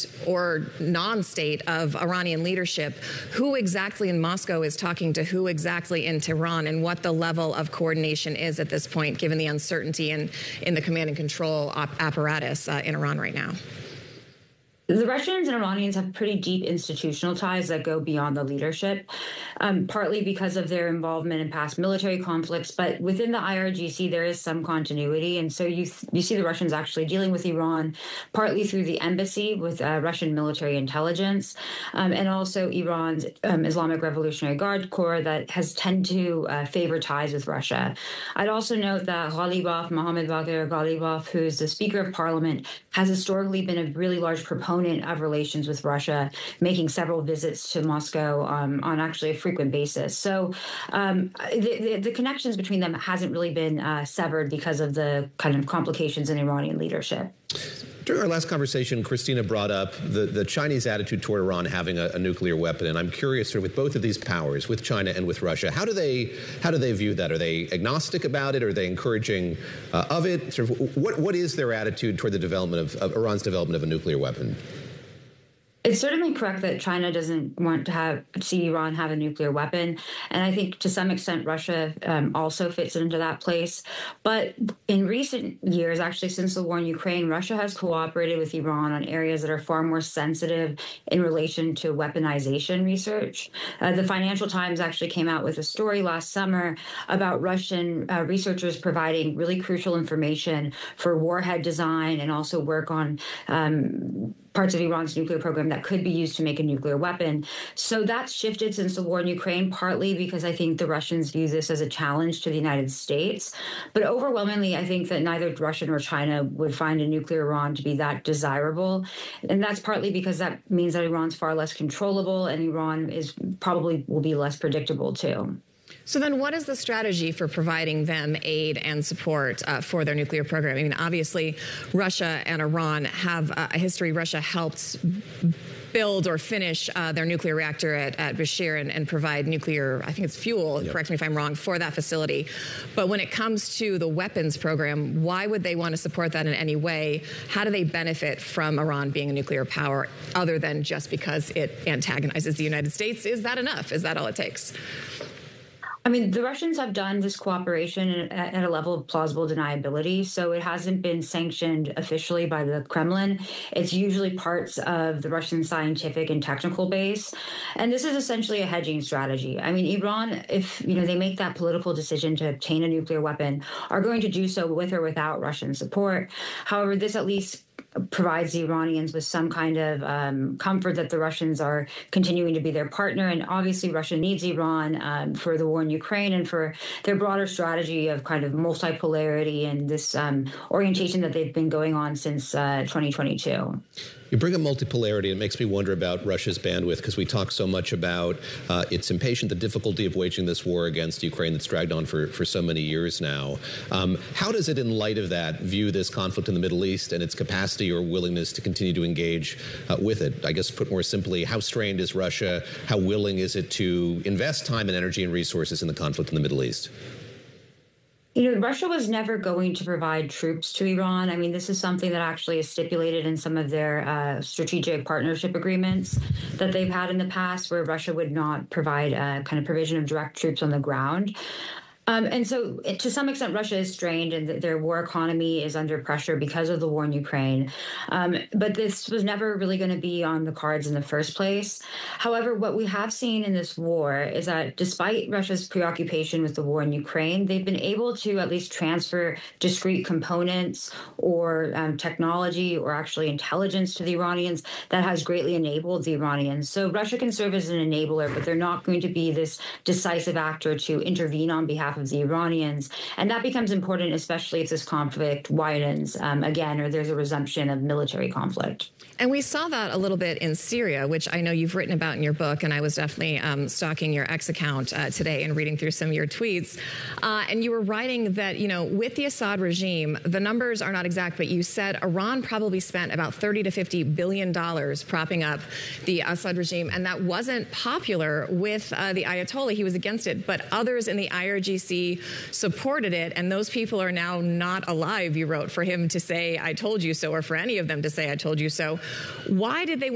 state or non-state of Iranian leadership, who exactly in Moscow is talking to who exactly in Tehran, and what the level of coordination is at this point, given the uncertainty in the command and control apparatus in Iran right now? The Russians and Iranians have pretty deep institutional ties that go beyond the leadership, partly because of their involvement in past military conflicts. But within the IRGC, there is some continuity. And so you see the Russians actually dealing with Iran, partly through the embassy with Russian military intelligence, and also Iran's Islamic Revolutionary Guard Corps that has tended to favor ties with Russia. I'd also note that Ghalibaf, Mohammad Bagher Ghalibaf, who's the Speaker of Parliament, has historically been a really large proponent of relations with Russia, making several visits to Moscow on actually a frequent basis. So the connections between them hasn't really been severed because of the kind of complications in Iranian leadership. During our last conversation, Christina brought up the Chinese attitude toward Iran having a nuclear weapon, and I'm curious, sort of, with both of these powers, with China and with Russia, how do they view that? Are they agnostic about it? Are they encouraging of it? Sort of, what is their attitude toward the development of Iran's development of a nuclear weapon? It's certainly correct that China doesn't want to see Iran have a nuclear weapon. And I think to some extent, Russia also fits into that place. But in recent years, actually since the war in Ukraine, Russia has cooperated with Iran on areas that are far more sensitive in relation to weaponization research. The Financial Times actually came out with a story last summer about Russian researchers providing really crucial information for warhead design and also work on parts of Iran's nuclear program that could be used to make a nuclear weapon. So that's shifted since the war in Ukraine, partly because I think the Russians view this as a challenge to the United States. But overwhelmingly, I think that neither Russia nor China would find a nuclear Iran to be that desirable. And that's partly because that means that Iran's far less controllable, and Iran probably will be less predictable too. So then what is the strategy for providing them aid and support for their nuclear program? I mean, obviously, Russia and Iran have a history. Russia helped build or finish their nuclear reactor at Bushehr and provide nuclear, I think it's fuel, correct me if I'm wrong, for that facility. But when it comes to the weapons program, why would they want to support that in any way? How do they benefit from Iran being a nuclear power other than just because it antagonizes the United States? Is that enough? Is that all it takes? I mean, the Russians have done this cooperation at a level of plausible deniability, so it hasn't been sanctioned officially by the Kremlin. It's usually parts of the Russian scientific and technical base, and this is essentially a hedging strategy. I mean, Iran, if they make that political decision to obtain a nuclear weapon, are going to do so with or without Russian support. However, this at least provides the Iranians with some kind of comfort that the Russians are continuing to be their partner. And obviously, Russia needs Iran for the war in Ukraine and for their broader strategy of kind of multipolarity and this orientation that they've been going on since 2022. You bring up multipolarity, and it makes me wonder about Russia's bandwidth, because we talk so much about its impatience, the difficulty of waging this war against Ukraine that's dragged on for so many years now. How does it, in light of that, view this conflict in the Middle East and its capacity or willingness to continue to engage with it? I guess, put more simply, how strained is Russia? How willing is it to invest time and energy and resources in the conflict in the Middle East? Russia was never going to provide troops to Iran. I mean, this is something that actually is stipulated in some of their strategic partnership agreements that they've had in the past, where Russia would not provide kind of provision of direct troops on the ground. And so to some extent, Russia is strained and their war economy is under pressure because of the war in Ukraine. But this was never really going to be on the cards in the first place. However, what we have seen in this war is that despite Russia's preoccupation with the war in Ukraine, they've been able to at least transfer discrete components or technology or actually intelligence to the Iranians that has greatly enabled the Iranians. So Russia can serve as an enabler, but they're not going to be this decisive actor to intervene on behalf of the Iranians. And that becomes important, especially if this conflict widens again, or there's a resumption of military conflict. And we saw that a little bit in Syria, which I know you've written about in your book, and I was definitely stalking your X account today and reading through some of your tweets. And you were writing that, with the Assad regime, the numbers are not exact, but you said Iran probably spent about $30 to $50 billion propping up the Assad regime, and that wasn't popular with the Ayatollah. He was against it, but others in the IRGC Raisi supported it, and those people are now not alive, you wrote, for him to say, I told you so, or for any of them to say, I told you so. Why did they